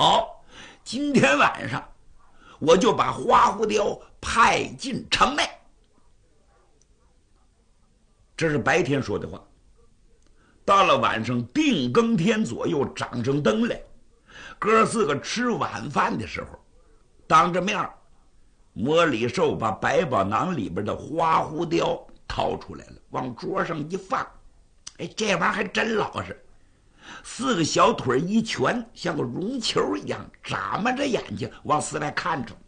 好，今天晚上我就把花狐雕派进城内。这是白天说的话。到了晚上定更天左右，掌上灯来，哥四个吃晚饭的时候，当着面魔里寿把百宝囊里边的花狐雕掏出来了，往桌上一放。哎，这玩意儿还真老实，四个小腿一蜷，像个绒球一样，眨巴着眼睛往四来看着。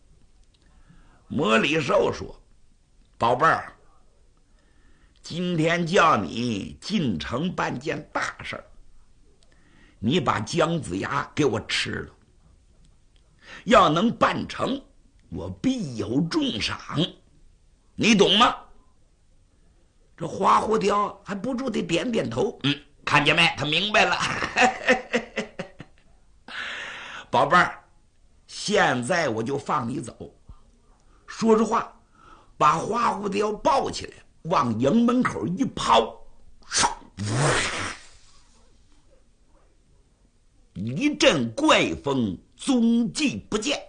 魔里寿说：“宝贝儿，今天叫你进城办件大事儿，你把姜子牙给我吃了。要能办成，我必有重赏，你懂吗？”这花狐雕还不住地点点头，看见没？他明白了。宝贝儿，现在我就放你走。说着话，把花狐雕抱起来，往营门口一抛，一阵怪风，踪迹不见。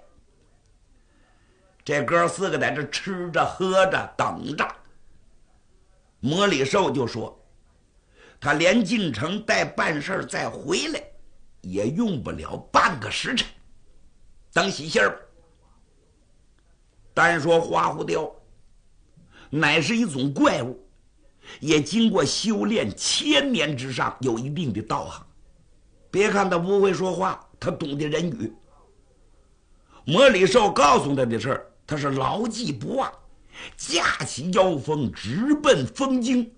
这哥四个在这吃着喝着等着。魔里寿就说，他连进城带办事再回来也用不了半个时辰，等喜信吧。单说花狐雕乃是一种怪物，也经过修炼1000年之上，有一定的道行。别看他不会说话，他懂得人语。魔里寿告诉他的事儿，他是牢记不忘，架起腰封直奔风京。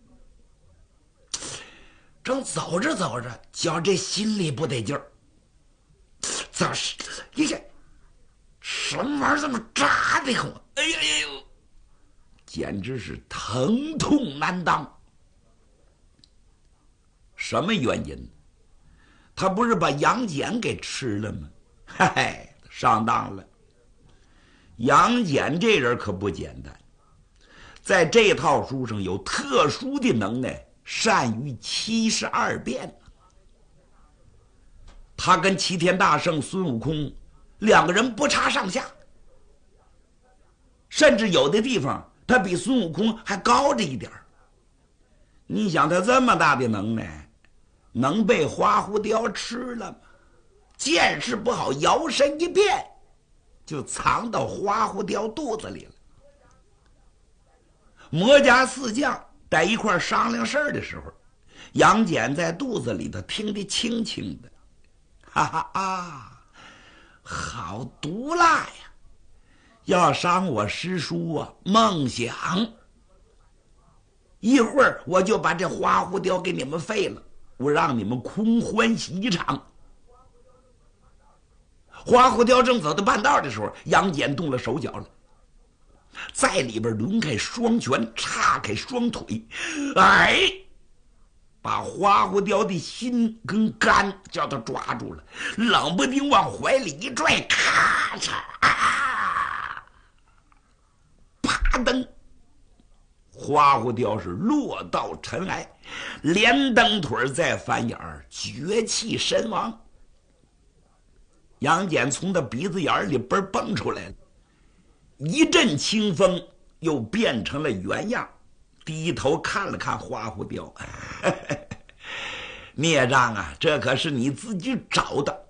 正走着走着，觉这心里不得劲儿，咋是一下什么玩意儿这么扎的慌？哎呀呀呦，简直是疼痛难当。什么原因？他不是把杨戬给吃了吗？嗨，上当了。杨戬这人可不简单，在这套书上有特殊的能耐，善于72变。他跟齐天大圣孙悟空两个人不差上下，甚至有的地方他比孙悟空还高着一点。你想他这么大的能耐，能被花狐雕吃了吗？见势不好，摇身一变就藏到花狐雕肚子里了。魔家四将在一块商量事儿的时候，杨戬在肚子里头听得清清的，哈哈啊，好毒辣呀！要伤我师叔啊，梦想！一会儿我就把这花狐雕给你们废了，我让你们空欢喜一场。花狐雕正走到半道的时候，杨戬动了手脚了，在里边抡开双拳，叉开双腿，哎，把花狐雕的心跟肝叫他抓住了，冷不丁往怀里一拽，咔嚓啊，啪噔，花狐雕是落到尘埃，连蹬腿再翻眼儿，绝气身亡。杨戬从他鼻子眼里边蹦出来了，一阵清风又变成了原样，低头看了看花狐雕，孽障啊，这可是你自己找的！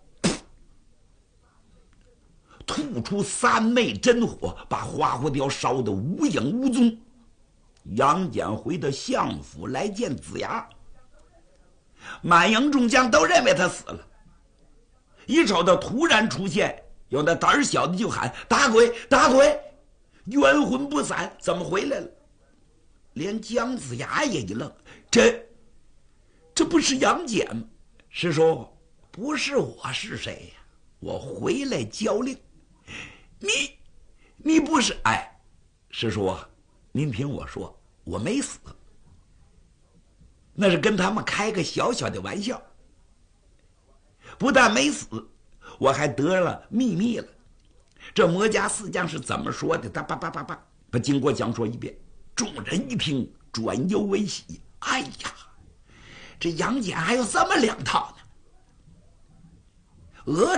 吐出3昧真火，把花狐雕烧得无影无踪。杨戬回到相府来见子牙，满营众将都认为他死了。一瞅他突然出现，有那胆小的就喊：“打鬼，打鬼！冤魂不散，怎么回来了？”连姜子牙也一愣，这不是杨戬吗？师叔，不是我是谁呀？我回来交令。你不是？哎，师叔啊，您听我说，我没死，那是跟他们开个小小的玩笑。不但没死，我还得了秘密了。这魔家四将是怎么说的？他把经过讲说一遍。众人一听，转忧为喜。哎呀，这杨戬还有这么两套呢！